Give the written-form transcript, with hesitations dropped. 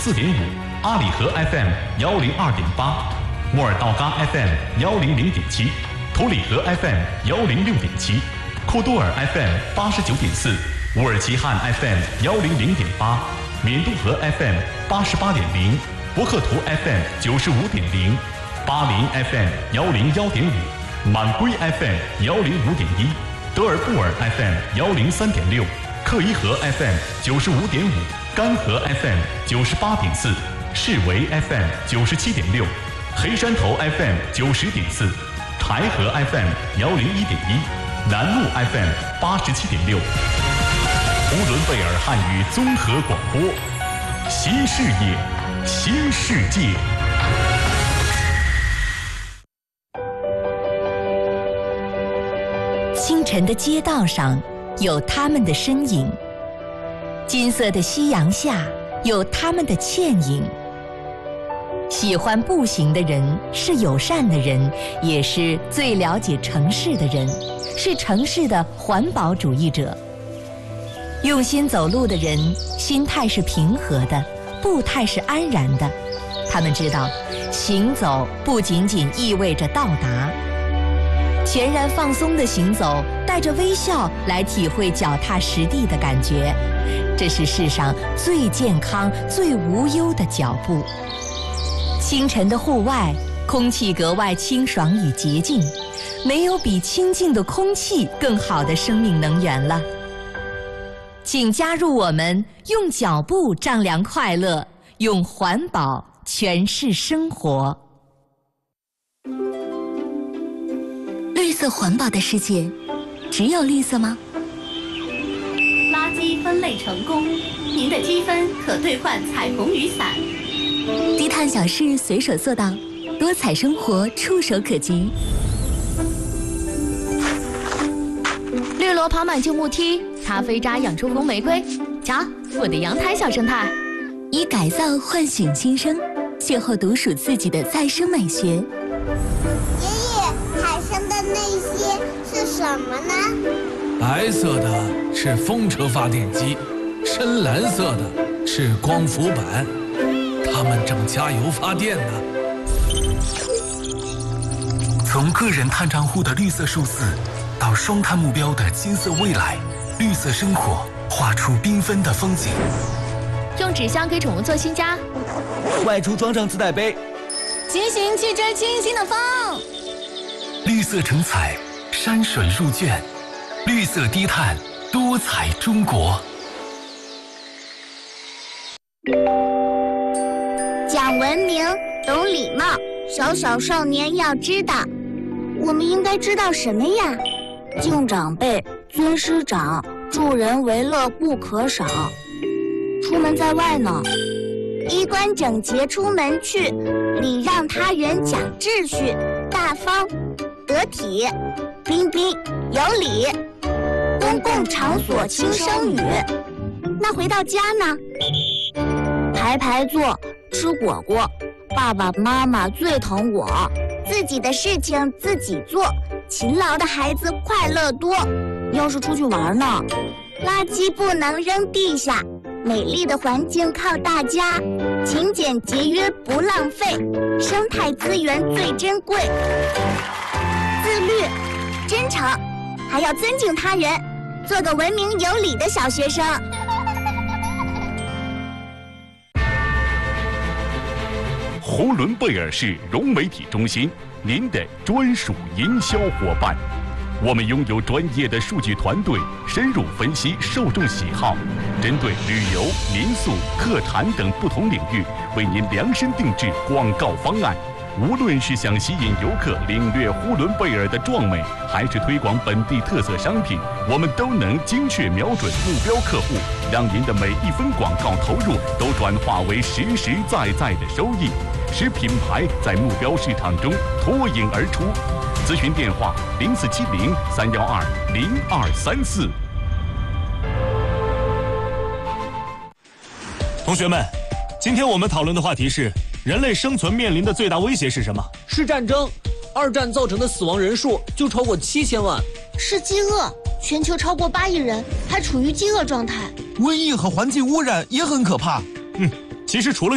104.5，阿里河 FM 102.8，莫尔道嘎 FM 100.7，图里河 FM 106.7，库多尔 FM 89.4，乌尔齐汉 FM 100.8，缅都河 FM 88.0，博克图 FM 95.0，巴林 FM 101.5，满归 FM 105.1，德尔布尔 FM 103.6，克伊河 FM 95.5，甘河 FM 98.4，士维 FM 97.6，黑山头 FM 90.4，柴河 FM 101.1，南路 FM 87.6。呼伦贝尔汉语综合广播，新视野，新世界。 清晨的街道上有他们的身影，金色的夕阳下有他们的倩影。喜欢步行的人是友善的人，也是最了解城市的人，是城市的环保主义者。用心走路的人，心态是平和的，步态是安然的。他们知道，行走不仅仅意味着到达。全然放松的行走，带着微笑来体会脚踏实地的感觉，这是世上最健康、最无忧的脚步。清晨的户外，空气格外清爽与洁净，没有比清净的空气更好的生命能源了。请加入我们，用脚步丈量快乐，用环保诠释生活。绿色环保的世界，只有绿色吗？ 垃圾分类成功，您的积分可兑换彩虹雨伞。 低碳小事随手做到，多彩生活触手可及。 绿萝跑满旧木梯，咖啡渣养出红玫瑰。瞧，我的阳台小生态。 以改造唤醒新生，邂逅独属自己的再生美学。 爷爷，海上的那些是什么呢？ 白色的是风车发电机，深蓝色的是光伏板，它们正加油发电呢。 从个人碳账户的绿色数字，到双碳目标的金色未来，绿色生活画出缤纷的风景。 用纸箱给宠物做新家， 外出装上自带杯， 骑行去追清新的风。 绿色成彩，山水入卷，绿色低碳，多彩中国。 讲文明，懂礼貌，小小少年要知道。我们应该知道什么呀？敬长辈，尊师长，助人为乐不可少。出门在外呢，衣冠整洁出门去，礼让他人讲秩序，大方得体，彬彬有礼，公共场所轻声语。那回到家呢？排排坐，吃果果，爸爸妈妈最疼我，自己的事情自己做，勤劳的孩子快乐多。要是出去玩呢，垃圾不能扔地下，美丽的环境靠大家，勤俭节约不浪费，生态资源最珍贵。自律、真诚，还要尊敬他人，做个文明有礼的小学生。 呼伦贝尔市融媒体中心，您的专属营销伙伴。我们拥有专业的数据团队，深入分析受众喜好，针对旅游、民宿、特产等不同领域，为您量身定制广告方案。无论是想吸引游客领略呼伦贝尔的壮美，还是推广本地特色商品，我们都能精确瞄准目标客户，让您的每一分广告投入都转化为实实在在的收益，使品牌在目标市场中脱颖而出。咨询电话：0470-312-0234。 同学们，今天我们讨论的话题是：人类生存面临的最大威胁是什么？ 是战争。2战造成的死亡人数就超过7000万。 是饥饿，全球超过8亿人还处于饥饿状态。 瘟疫和环境污染也很可怕。 其实除了